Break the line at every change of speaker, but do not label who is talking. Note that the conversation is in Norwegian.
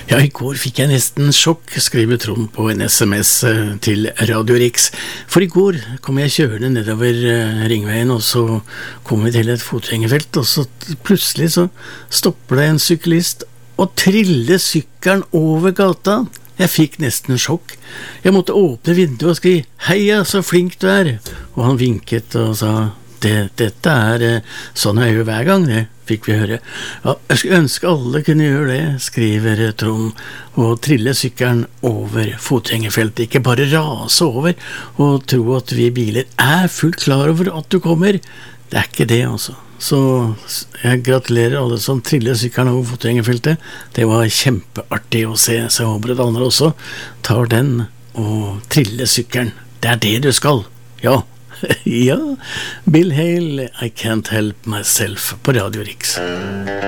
Ja, i går fikk jeg nesten sjokk, skriver Trond på en SMS til Radio Rix. For i går kom jeg kjørende nedover ringveien, og så kom vi til et fotgjengerfelt, og så plutselig så stopper det en syklist og triller sykkelen over gata. Jeg fikk nesten sjokk. Jeg måtte åpne vinduet og skri «Heia, så flink du er!» Og han vinket og sa «Dette sånn jeg gjør hver gang, det fikk vi høre». Ja, jeg skulle ønske alle kunne gjøre det, skriver Trond, og trille sykkelen over fotgjengerfeltet. Ikke bare rase over og tro at vi biler fullt klar over at du kommer. Det ikke det, altså. Så jeg gratulerer alle som triller sykkelen over fotgjengerfeltet. Det var kjempeartig å se, så jeg håper at andre også tar den og triller sykkelen. Det det du skal, ja. Ja, Bill Hale, I Can't Help Myself på Radio Rix.